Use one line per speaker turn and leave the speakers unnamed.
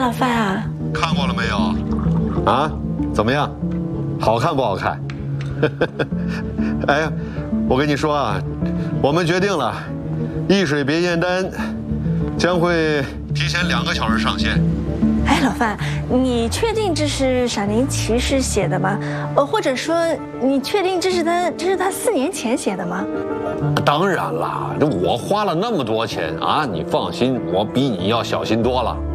老范啊，
看过了没有？啊，怎么样？好看不好看？哎，我跟你说啊，我们决定了，易水别烟丹将会提前2个小时上线。
哎，老范，你确定这是闪灵骑士写的吗？或者说，你确定这是他4年前写的吗？
当然啦，这我花了那么多钱啊，你放心，我比你要小心多了。